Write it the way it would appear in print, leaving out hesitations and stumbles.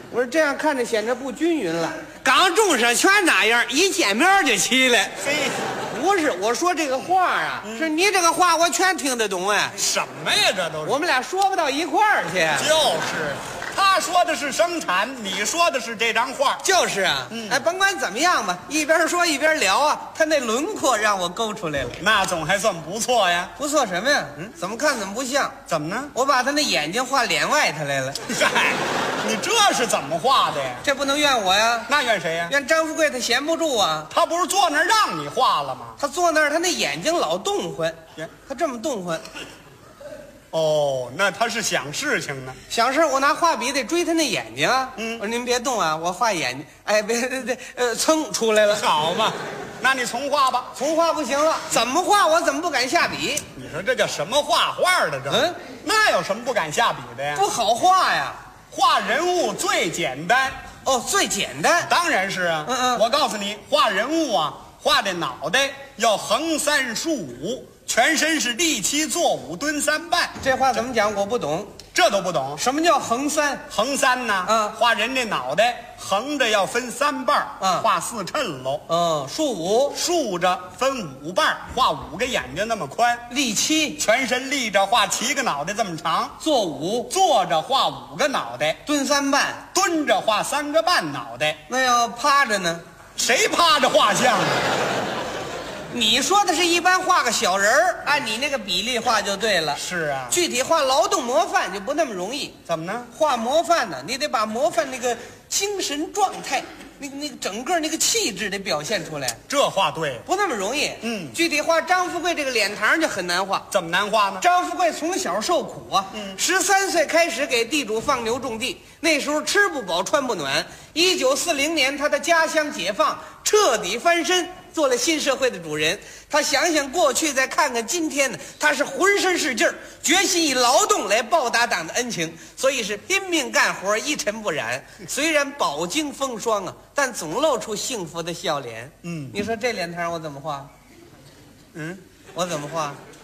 我说这样看着显得不均匀了。刚种上全那样，一见面就起来。 嘿， 不是，我说这个话啊，是你这个话我全听得懂哎。 什么呀？这都是我们俩说不到一块儿去。 就是他说的是生产，你说的是这张画。 就是啊，哎，甭管怎么样吧，一边说一边聊啊，他那轮廓让我勾出来了。 那总还算不错呀。 不错什么呀？怎么看怎么不像。 怎么呢？ 我把他那眼睛画脸外头来了。 嗨，你这是怎么画的呀？ 这不能怨我呀， 那怨谁呀？ 怨张富贵他闲不住啊。 他不是坐那儿让你画了吗？ 他坐那儿，他那眼睛老动唤，他这么动唤。 哦，那他是想事情呢。 想事我拿画笔得追他那眼睛啊。我说您别动啊，我画眼睛。哎，别，噌出来了。 好嘛，那你重画吧。 重画不行了，怎么画我怎么不敢下笔？ 你说这叫什么画画的这？那有什么不敢下笔的呀？ 不好画呀。 画人物最简单。 哦，最简单。 当然是啊。我告诉你，画人物啊，画这脑袋要横3竖5，全身是立7坐5蹲3半。 这话怎么讲？我不懂。 这都不懂？ 什么叫横3？ 横3呢？画人这脑袋横着要分3瓣画4衬喽。 竖5， 竖着分5瓣画5个眼睛那么宽。 立7， 全身立着画7个脑袋这么长。 坐5， 坐着画5个脑袋。 蹲3半， 蹲着画3个半脑袋。 那要趴着呢？ 谁趴着画像啊？ 你说的是一般画个小人儿，按你那个比例画就对了。 是啊， 具体画劳动模范就不那么容易。 怎么呢？ 画模范呢，你得把模范那个精神状态，那个整个那个气质得表现出来。 这画对， 不那么容易。具体画张富贵这个脸庞就很难画。 怎么难画呢？ 张富贵从小受苦啊，13岁开始给地主放牛种地，那时候吃不饱穿不暖。1940年他的家乡解放，彻底翻身。做了新社会的主人，他想想过去，再看看今天呢，他是浑身是劲儿，决心以劳动来报答党的恩情，所以是拼命干活，一尘不染。虽然饱经风霜啊，但总露出幸福的笑脸。你说这脸庞我怎么画？我怎么画？